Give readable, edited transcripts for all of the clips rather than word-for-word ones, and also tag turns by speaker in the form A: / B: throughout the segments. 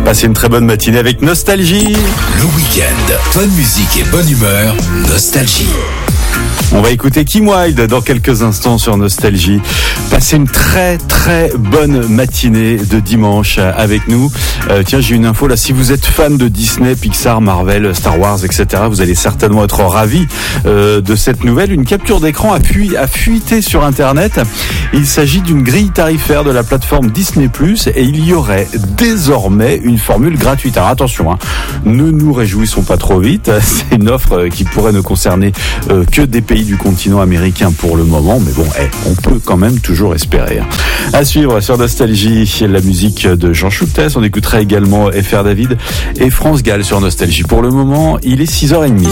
A: Passez une très bonne matinée avec Nostalgie.
B: Le week-end, bonne musique et bonne humeur, Nostalgie.
A: On va écouter Kim Wilde dans quelques instants sur Nostalgie. Passez une très très bonne matinée de dimanche avec nous. Tiens, j'ai une info là. Si vous êtes fan de Disney, Pixar, Marvel, Star Wars, etc., vous allez certainement être ravis de cette nouvelle. Une capture d'écran a fuité sur Internet. Il s'agit d'une grille tarifaire de la plateforme Disney+, et il y aurait désormais une formule gratuite. Alors attention, ne nous réjouissons pas trop vite. C'est une offre qui pourrait ne concerner que des pays du continent américain pour le moment, mais bon, on peut quand même toujours espérer. À suivre sur Nostalgie, la musique de Jean Choutès. On écoutera également FR David et France Gall sur Nostalgie. Pour le moment, il est 6h30.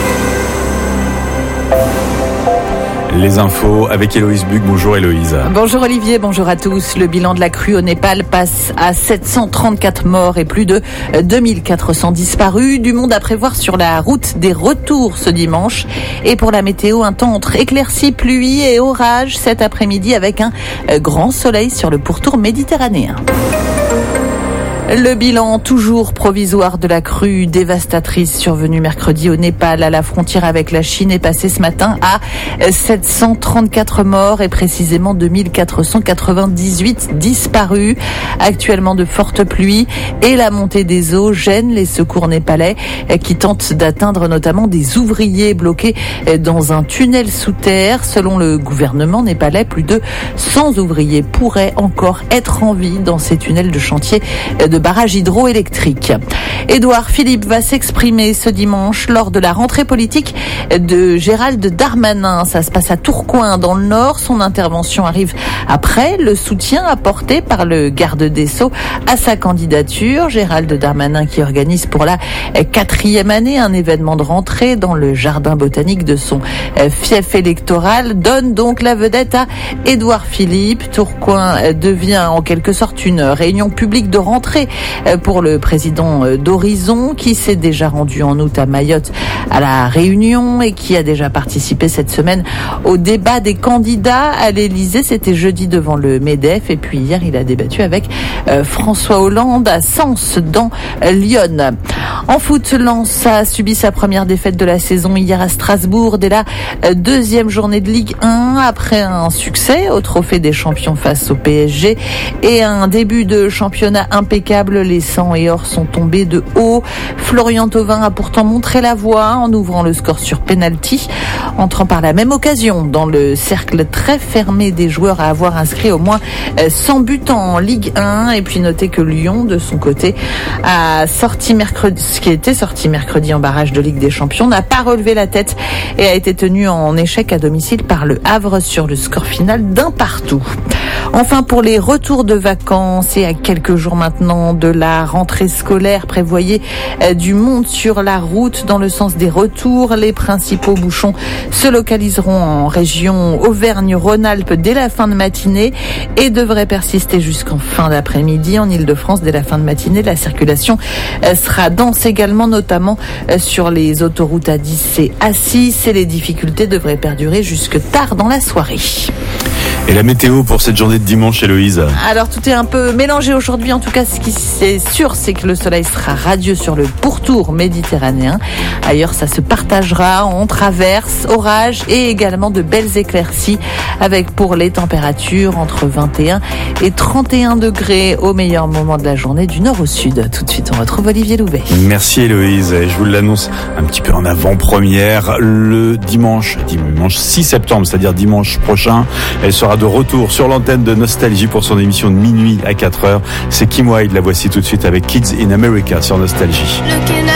A: Les infos avec Héloïse Buc. Bonjour Héloïse.
C: Bonjour Olivier, bonjour à tous. Le bilan de la crue au Népal passe à 734 morts et plus de 2400 disparus. Du monde à prévoir sur la route des retours ce dimanche. Et pour la météo, un temps entre éclaircies, pluie et orage cet après-midi avec un grand soleil sur le pourtour méditerranéen. Le bilan toujours provisoire de la crue dévastatrice survenue mercredi au Népal à la frontière avec la Chine est passé ce matin à 734 morts et précisément 2498 disparus. Actuellement, de fortes pluies et la montée des eaux gênent les secours népalais qui tentent d'atteindre notamment des ouvriers bloqués dans un tunnel sous terre. Selon le gouvernement népalais, plus de 100 ouvriers pourraient encore être en vie dans ces tunnels de chantier de barrage hydroélectrique. Édouard Philippe va s'exprimer ce dimanche lors de la rentrée politique de Gérald Darmanin. Ça se passe à Tourcoing dans le Nord. Son intervention arrive après le soutien apporté par le garde des Sceaux à sa candidature. Gérald Darmanin qui organise pour la 4e année un événement de rentrée dans le jardin botanique de son fief électoral donne donc la vedette à Édouard Philippe. Tourcoing devient en quelque sorte une réunion publique de rentrée pour le président d'Horizon qui s'est déjà rendu en août à Mayotte à la Réunion et qui a déjà participé cette semaine au débat des candidats à l'Élysée. C'était jeudi devant le MEDEF et puis hier il a débattu avec François Hollande à Sens dans l'Yonne. En foot, Lens a subi sa première défaite de la saison hier à Strasbourg dès la deuxième journée de Ligue 1 après un succès au Trophée des Champions face au PSG et un début de championnat impeccable. Les sang et or sont tombés de haut. Florian Thauvin a pourtant montré la voie en ouvrant le score sur penalty, entrant par la même occasion dans le cercle très fermé des joueurs à avoir inscrit au moins 100 buts en Ligue 1. Et puis notez que Lyon, de son côté, qui était sorti mercredi en barrage de Ligue des Champions, n'a pas relevé la tête et a été tenu en échec à domicile par le Havre sur le score final d'1-1. Enfin, pour les retours de vacances et à quelques jours maintenant de la rentrée scolaire, prévoyez du monde sur la route dans le sens des retours. Les principaux bouchons se localiseront en région Auvergne-Rhône-Alpes dès la fin de matinée et devraient persister jusqu'en fin d'après-midi. En Ile-de-France, dès la fin de matinée, la circulation sera dense également, notamment sur les autoroutes A10 et A6 et les difficultés devraient perdurer jusque tard dans la soirée.
A: Et la météo pour cette journée de dimanche, Héloïse?
C: Alors tout est un peu mélangé aujourd'hui. En tout cas, ce qui est sûr, c'est que le soleil sera radieux sur le pourtour méditerranéen. Ailleurs, ça se partagera entre averses, orages et également de belles éclaircies avec pour les températures entre 21 et 31 degrés au meilleur moment de la journée du nord au sud. Tout de suite, on retrouve Olivier Louvet.
A: Merci Héloïse. Je vous l'annonce un petit peu en avant-première. Le dimanche 6 septembre, c'est-à-dire dimanche prochain, elle sera de retour sur l'antenne de Nostalgie pour son émission de minuit à 4h. C'est Kim Wilde, la voici tout de suite avec Kids in America sur Nostalgie.